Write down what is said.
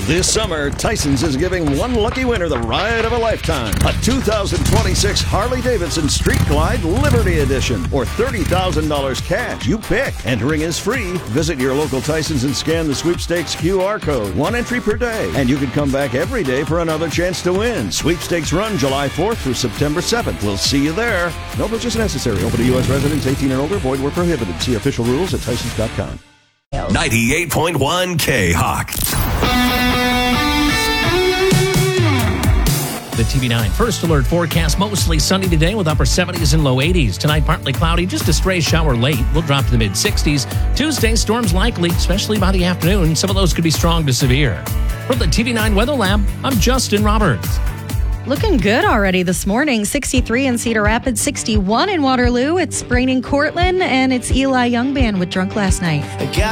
This summer, Tyson's is giving one lucky winner the ride of a lifetime. A 2026 Harley-Davidson Street Glide Liberty Edition. Or $30,000 cash. You pick. Entering is free. Visit your local Tyson's and scan the sweepstakes QR code. One entry per day. And you can come back every day for another chance to win. Sweepstakes run July 4th through September 7th. We'll see you there. No purchase necessary. Open to U.S. residents 18 and older. Void where prohibited. See official rules at Tysons.com. 98.1 K-Hawk. The TV9 First Alert forecast, mostly sunny today with upper 70s and low 80s. Tonight, partly cloudy, just a stray shower late. We'll drop to the mid-60s. Tuesday, storms likely, especially by the afternoon. Some of those could be strong to severe. From the TV9 Weather Lab, I'm Justin Roberts. Looking good already this morning. 63 in Cedar Rapids, 61 in Waterloo. It's raining Cortland, and it's Eli Young Band with Drunk Last Night.